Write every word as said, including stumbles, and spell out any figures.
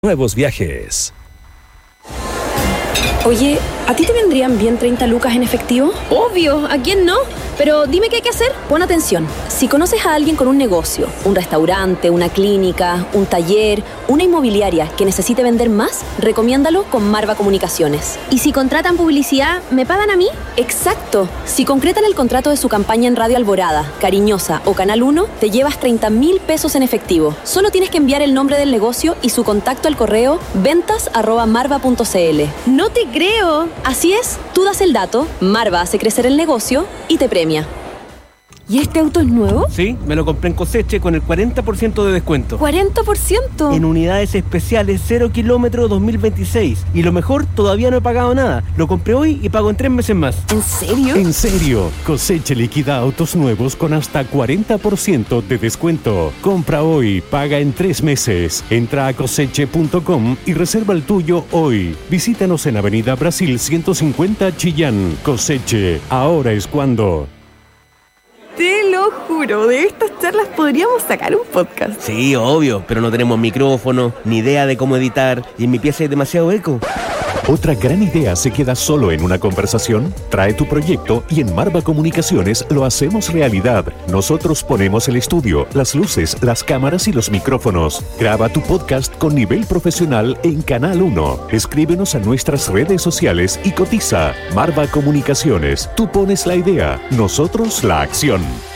Nuevos viajes. Oye, ¿a ti te vendrían bien treinta lucas en efectivo? Obvio, ¿a quién no? Pero dime qué hay que hacer. Pon atención. Si conoces a alguien con un negocio, un restaurante, una clínica, un taller, una inmobiliaria que necesite vender más, recomiéndalo con Marva Comunicaciones. ¿Y si contratan publicidad, me pagan a mí? Exacto. Si concretan el contrato de su campaña en Radio Alborada, Cariñosa o Canal uno, te llevas treinta mil pesos en efectivo. Solo tienes que enviar el nombre del negocio y su contacto al correo ventas arroba marva punto cl. No te creo. Así es, tú das el dato, Marva hace crecer el negocio y te premia. ¿Y este auto es nuevo? Sí, me lo compré en Coseche con el cuarenta por ciento de descuento. ¿cuarenta por ciento? En unidades especiales cero kilómetros dos mil veintiséis. Y lo mejor, todavía no he pagado nada. Lo compré hoy y pago en tres meses más. ¿En serio? En serio, Coseche liquida autos nuevos con hasta cuarenta por ciento de descuento. Compra hoy, paga en tres meses. Entra a coseche punto com y reserva el tuyo hoy. Visítanos en Avenida Brasil ciento cincuenta Chillán. Coseche, ahora es cuando. Te lo juro, de estas charlas podríamos sacar un podcast. Sí, obvio, pero no tenemos micrófono, ni idea de cómo editar, y en mi pieza hay demasiado eco. ¿Otra gran idea se queda solo en una conversación? Trae tu proyecto y en Marva Comunicaciones lo hacemos realidad. Nosotros ponemos el estudio, las luces, las cámaras y los micrófonos. Graba tu podcast con nivel profesional en Canal uno. Escríbenos a nuestras redes sociales y cotiza. Marva Comunicaciones, tú pones la idea, nosotros la acción.